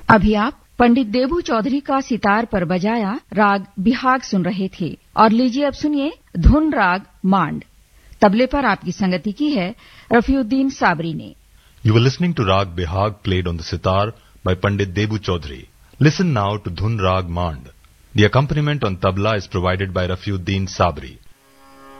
अभी आप पंडित देबू चौधरी का सितार पर बजाया राग बिहाग सुन रहे थे। और लीजिए अब सुनिए धुन राग मांड। तबले पर आपकी संगति की है रफीउद्दीन साबरी ने। You were listening to Rag Bihag played on the sitar by Pandit Debu Chaudhary. Listen now to Dhun Rag Mand. The accompaniment on tabla is provided by Rafiuddin Sabri.